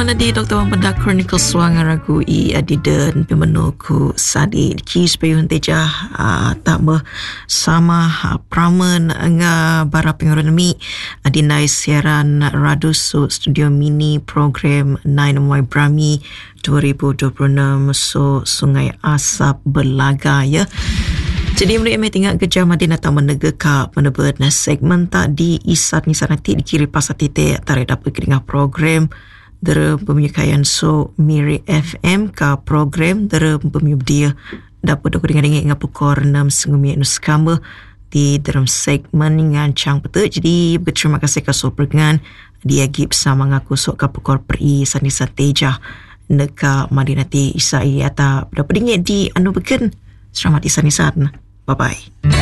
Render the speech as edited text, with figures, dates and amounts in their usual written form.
Mana di Dr. Wampada Chronicle Suanga Ragu I Adidan Pimenuku Sadi Kis Payun Teja Tak bersama Pramen Nga Bara Pengeronami Adinai siaran Radusu Studio Mini Program 9 Moy Brami 2026 So Sungai Asap Berlaga ya. Jadi mereka tinggal kerja Madinah tak menegak menebat segmen tak di isat ni nanti dikiri pasal titik tarik dapat keringat program dera penyukayan so Miri FM ka program dera penyubdia dapat aku dengar pukul 6.30 nuskamba di dalam segmen dengan cang petuk. Jadi berterima kasih ke so pergan dia gip sama ngaku so ka pukul peri sani sateja neka Madinah ti isai atau dapat dengar di anu beken selamat isani saat. Bye-bye.